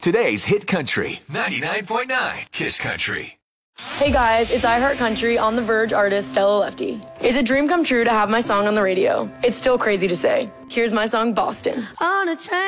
Today's Hit Country 99.9 Kiss Country. Hey guys, it's iHeartCountry On the Verge artist Stella Lefty. It's a dream come true to have my song on the radio. It's still crazy to say. Here's my song, Boston. On a train.